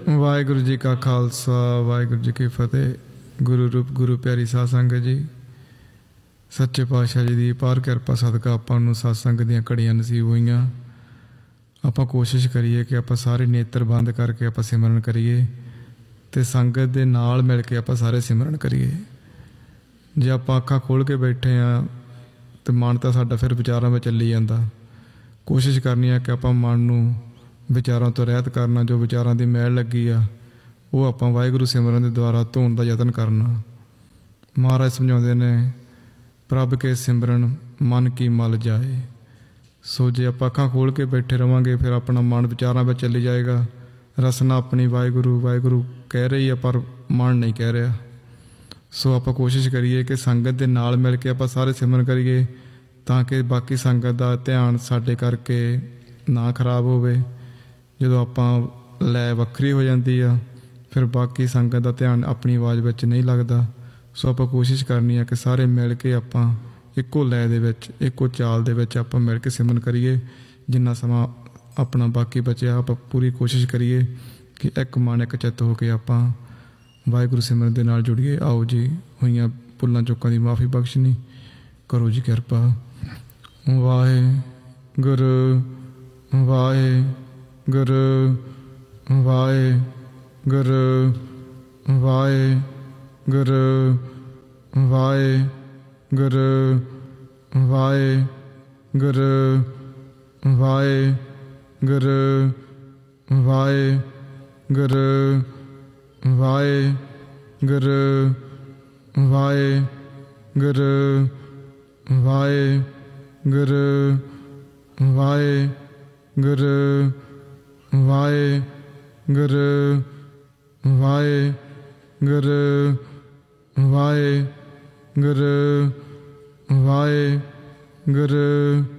वाहिगुरु जी का खालसा वाहिगुरु जी की फतेह। गुरु रूप गुरु प्यारी साध संगत जी, सच्चे पातशाह जी की पार किरपा सदका आपां नूं सत्संग दीआं घड़ियां नसीब होईआं। आपां कोशिश करिए कि आपां सारे नेत्र बंद करके आपां सिमरन करिए ते संगत दे नाल मिल के आपां सारे सिमरन करिए। जे आपां अखां खोल के बैठे हाँ तो मन तो साडा फिर विचारां में चली जांदा। कोशिश करनी है कि आपां मन नूं विचारों तो रहत करना। जो विचारों की मैल लगी आ वो आपां वाहिगुरु सिमरन के द्वारा धोण का यतन करना। महाराज समझाते ने प्रभ के सिमरन मन की मल जाए। सो जे आपां अखां खोल के बैठे रहांगे फिर अपना मन विचारों में चली जाएगा। रसना अपनी वाहिगुरु वाहिगुरु कह रही है पर मन नहीं कह रहा। सो आपां कोशिश करिए कि संगत के नाल मिल के आपां सारे सिमरन करिए ताकि बाकी संगत का ध्यान साडे करके ना खराब होवे। जो आपां लै वक्री हो जाती है फिर बाकी संगत का ध्यान अपनी आवाज़ में नहीं लगता। सो आपां कोशिश करनी है कि सारे मिल के आपां इक्को लै दे विच इक्को चाल दे विच आपां मिल के सिमरन करिए। जिन्ना समा अपना बाकी बचिया आपां पूरी कोशिश करिए कि एक मन एक चित्त हो के आपां वाहिगुरु सिमरन दे नाल जुड़िए। आओ जी, होईयां भुल्लां चुक्कां दी माफ़ी बख्शनी करो जी किरपा। वाहिगुरु वाहिगुरु वाहिगुरु वाहिगुरु वाहिगुरु वाहिगुरु वाहिगुरु वाहिगुरु वाहिगुरु वाहिगुरु वाहिगुरु वाहिगुरु वाहिगुरु वाहिगुरु वाहिगुरु वाहिगुरु